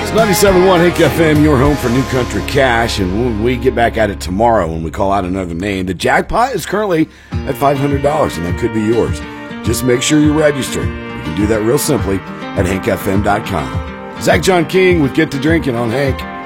It's 97.1 Hank FM, your home for New Country Cash. And when we get back at it tomorrow, when we call out another name, the jackpot is currently at $500, and that could be yours. Just make sure you're registered. You can do that real simply at hankfm.com. Zach John King with Get to Drinking on Hank.